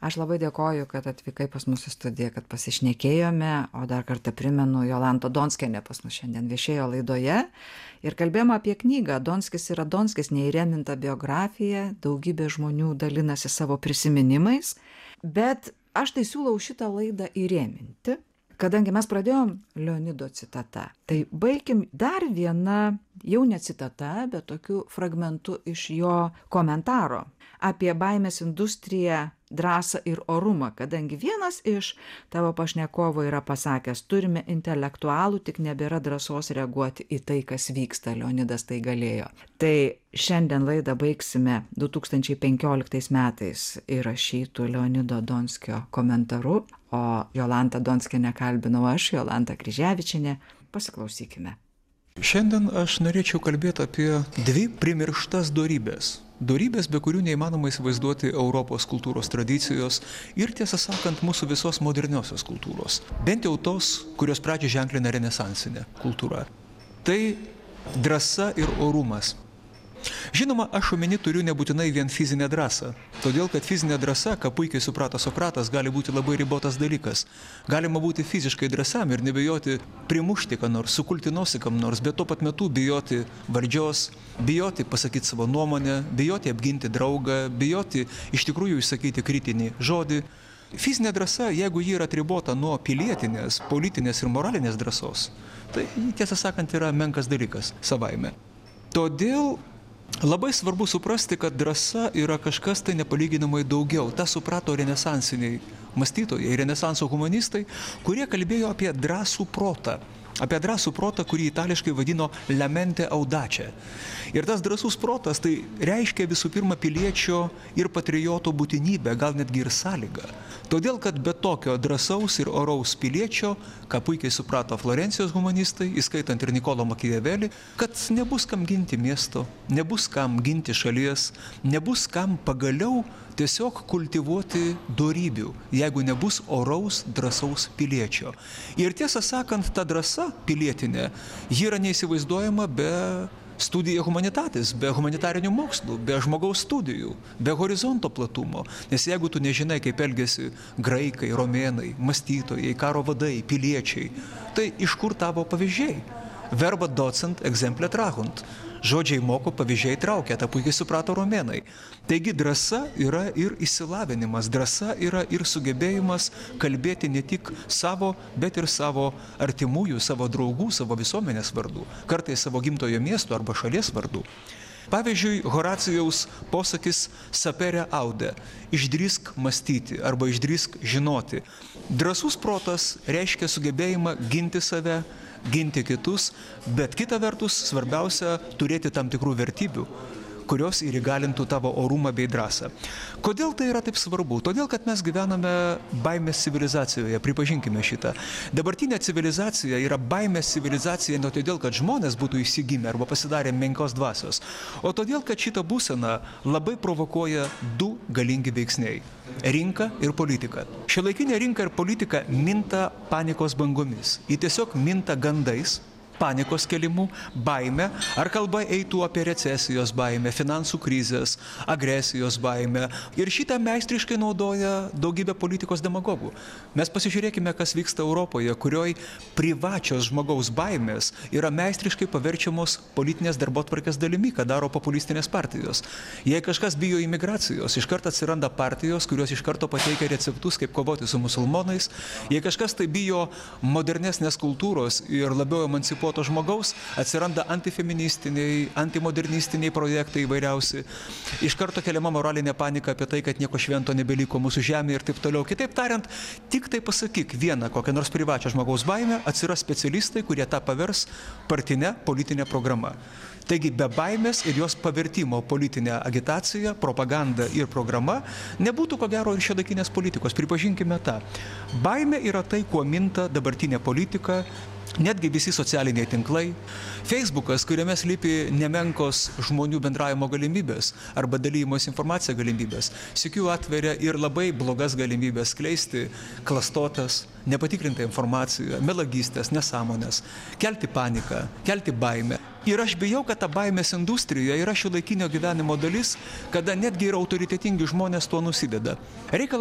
Aš labai dėkoju, kad atvykai pas mus į studiją, kad pasišnekėjome, o dar kartą primenu, Jolanta Donskienė pas mus šiandien viešėjo laidoje ir kalbėjome apie knygą Donskis yra Donskis, neįrėminta biografija, daugybė žmonių dalinasi savo prisiminimais, bet aš tai siūlau šitą laidą įrėminti. Kadangi mes pradėjom Leonido citata, tai baikim dar viena, jau ne citata, bet tokiu fragmentu iš jo komentaro apie baimės industriją, drąsą ir orumą, kadangi vienas iš tavo pašnekovų yra pasakęs, turime intelektualų, tik nebėra drąsos reaguoti į tai, kas vyksta, Leonidas tai galėjo. Tai šiandien laidą baigsime 2015 metais įrašytų Leonido Donskio komentaru, o Jolantą Donskienę kalbinau aš, Jolanta Kryževičienė. Pasiklausykime. Šiandien aš norėčiau kalbėti apie dvi primirštas dorybės. Dorybės, be kurių neįmanoma įsivaizduoti Europos kultūros tradicijos ir, tiesą sakant, mūsų visos moderniosios kultūros. Bent jau tos, kurios pradžią ženklina renesansinė kultūra. Tai drąsa ir orumas. Žinoma, aš omeny turiu nebūtinai vien fizinę drąsą, todėl kad fizinė drąsa, ką puikiai suprato Sokratas, gali būti labai ribotas dalykas. Galima būti fiziškai drąsam ir nebijoti primušti ką nors, sukulti nosį kam nors, bet tuo pat metu bijoti valdžios, bijoti pasakyti savo nuomonę, bijoti apginti draugą, bijoti iš tikrųjų išsakyti kritinį žodį. Fizinė drąsa, jeigu ji yra atribota nuo pilietinės, politinės ir moralinės drąsos, tai tiesą sakant yra menkas dalykas savaime. Todėl labai svarbu suprasti, kad drąsa yra kažkas tai nepalyginamai daugiau. Ta suprato renesansiniai mąstytojai, renesanso humanistai, kurie kalbėjo apie drąsų protą. Apie drąsų protą, kurį itališkai vadino la mente audace. Ir tas drąsus protas tai reiškia visų pirma piliečio ir patrioto būtinybę, gal netgi ir sąlygą. Todėl, kad be tokio drąsaus ir oraus piliečio, ką puikiai suprato Florencijos humanistai, įskaitant ir Nikolo Makiavelį, kad nebus kam ginti miesto, nebus kam ginti šalies, nebus kam pagaliau tiesiog kultivuoti dorybių, jeigu nebus oraus, drąsaus piliečio. Ir tiesą sakant, ta drąsa pilietinė, ji yra neįsivaizduojama be studija humanitatis, be humanitarinių mokslų, be žmogaus studijų, be horizonto platumo. Nes jeigu tu nežinai, kaip elgiasi graikai, romėnai, mąstytojai, karo vadai, piliečiai, tai iš kur tavo pavyzdžiai? Verba docent exemplet trahunt. Žodžiai moko, pavyzdžiai traukia, tą puikiai suprato romėnai. Taigi drąsa yra ir išsilavinimas, drąsa yra ir sugebėjimas kalbėti ne tik savo, bet ir savo artimųjų, savo draugų, savo visuomenės vardų, kartais savo gimtojo miesto arba šalies vardų. Pavyzdžiui, Horacijaus posakis sapere aude, išdrįsk mąstyti arba išdrįsk žinoti. Drąsus protas reiškia sugebėjimą ginti save, ginti kitus, bet kita vertus svarbiausia turėti tam tikrų vertybių, kurios ir įgalintų tavo orumą bei drąsą. Kodėl tai yra taip svarbu? Todėl, kad mes gyvename baimės civilizacijoje, pripažinkime šitą. Dabartinė civilizacija yra baimės civilizacija ne todėl, kad žmonės būtų įsigimę arba pasidarė menkos dvasios, o todėl, kad šitą būseną labai provokuoja du galingi veiksniai – rinka ir politika. Šiuolaikinė rinka ir politika minta panikos bangomis. Ji tiesiog minta gandais, panikos kelimu, baime, ar kalba eitų apie recesijos baimę, finansų krizės, agresijos baimę. Ir šitą meistriškai naudoja daugybė politikos demagogų. Mes pasižiūrėkime, kas vyksta Europoje, kurioj privačios žmogaus baimės yra meistriškai paverčiamos politinės darbotvarkės dalimi, ką daro populistinės partijos. Jei kažkas bijo imigracijos, iš karto atsiranda partijos, kurios iš karto pateikia receptus, kaip kovoti su musulmonais. Jei kažkas tai bijo modernesnės kultūros ir labiau emancipuotos žmogaus, atsiranda antifeministiniai, antimodernistiniai projektai įvairiausi. Iš karto keliama moralinė panika apie tai, kad nieko švento nebeliko mūsų žemėje ir taip toliau. Kitaip tariant, tik tai pasakyk vieną kokią nors privačią žmogaus baimę, atsiras specialistai, kurie tą pavers partinę politinę programą. Taigi be baimės ir jos pavertimo politinė agitacija, propaganda ir programa nebūtų ko gero ir šiuolaikinės politikos. Pripažinkime tą. Baimė yra tai, kuo minta dabartinė politika, netgi visi socialiniai tinklai. Facebookas, kuriame slypi nemenkos žmonių bendravimo galimybės arba dalyjimos informacija galimybės, sykiu atveria ir labai blogas galimybės skleisti klastotas, nepatikrintą informaciją, melagystės, nesąmonės, kelti paniką, kelti baimę. Ir aš bijau, kad ta baimės industrija yra šiuolaikinio gyvenimo dalis, kada netgi ir autoritetingi žmonės tuo nusideda. Reikalas